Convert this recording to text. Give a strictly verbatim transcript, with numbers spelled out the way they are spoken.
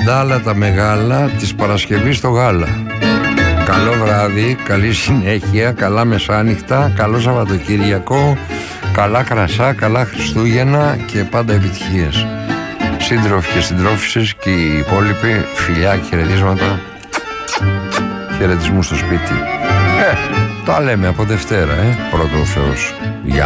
σκανδάλα τα μεγάλα της Παρασκευής στο γάλα. Καλό βράδυ, καλή συνέχεια, καλά μεσάνυχτα, καλό Σαββατοκύριακο, καλά κρασά, καλά Χριστούγεννα και πάντα επιτυχίες. Σύντροφοι και συντρόφισσες και οι υπόλοιποι, φιλιά και χαιρετίσματα. Χαιρετισμού στο σπίτι. Ε, τα λέμε από Δευτέρα, ε, πρώτο ο Θεός. Γεια.